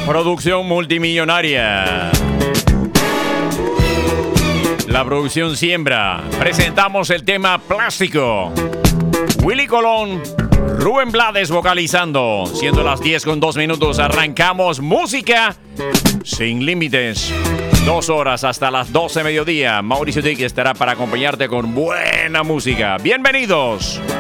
Producción multimillonaria. La producción siembra. Presentamos el tema Plástico. Willy Colón, Rubén Blades vocalizando. Siendo las 10:02, arrancamos música sin límites. 2 horas hasta las 12 mediodía. Mauricio Dick estará para acompañarte con buena música. Bienvenidos.